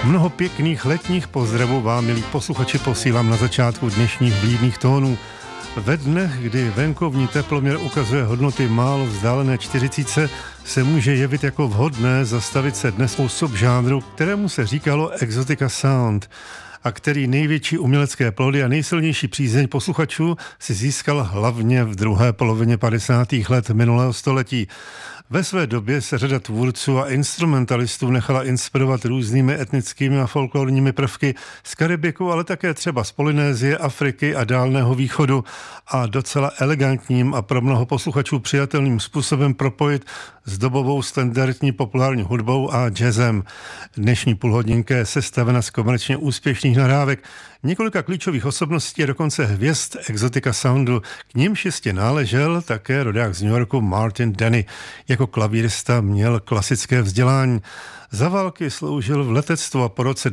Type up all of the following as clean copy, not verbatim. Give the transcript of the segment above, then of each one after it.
Mnoho pěkných letních pozdravů vám, milí posluchači, posílám na začátku dnešních vlídných tónů. Ve dnech, kdy venkovní teploměr ukazuje hodnoty málo vzdálené 40, se může jevit jako vhodné zastavit se dnes u subžánru, kterému se říkalo Exotica Sound a který největší umělecké plody a nejsilnější přízeň posluchačů si získal hlavně v druhé polovině 50. let minulého století. Ve své době se řada tvůrců a instrumentalistů nechala inspirovat různými etnickými a folklorními prvky z Karibiku, ale také třeba z Polynésie, Afriky a Dálného východu a docela elegantním a pro mnoho posluchačů přijatelným způsobem propojit s dobovou standardní populární hudbou a jazzem. Dnešní půlhodinka je sestavena z komerčně úspěšných nahrávek několika klíčových osobností a dokonce hvězd Exotica Soundu. K nimž jistě náležel také rodák z New Yorku Martin Denny. Jako klavírista měl klasické vzdělání. Za války sloužil v letectvu a po roce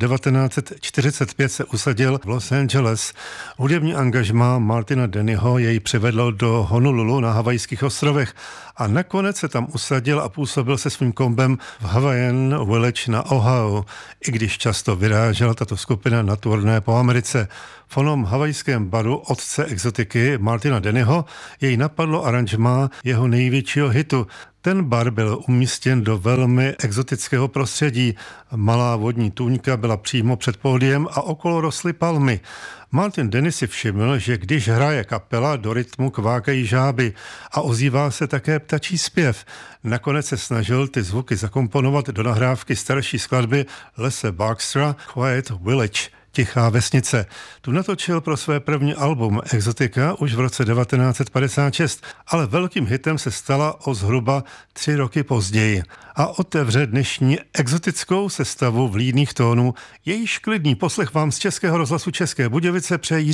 1945 se usadil v Los Angeles. Hudební angažmá Martina Dennyho jej přivedlo do Honolulu na Havajských ostrovech a nakonec se tam usadil a působil se svým kombem v Hawaiian Village na Oahu, i když často vyrážela tato skupina na turné po Americe. V onom havajském baru otce exotiky Martina Dennyho jej napadlo aranžmá jeho největšího hitu. Ten bar byl umístěn do velmi exotického prostředí. Malá vodní tůňka byla přímo před pódiem a okolo rostly palmy. Martin Denny si všiml, že když hraje kapela, do rytmu kvákají žáby a ozývá se také ptačí zpěv. Nakonec se snažil ty zvuky zakomponovat do nahrávky starší skladby Lese Baxtera Quiet Village, Tichá vesnice. Tu natočil pro své první album Exotica už v roce 1956, ale velkým hitem se stala o zhruba 3 roky později a otevře dnešní exotickou sestavu vlídných tónů. Jejíž klidný poslech vám z Českého rozhlasu České Budějovice přejí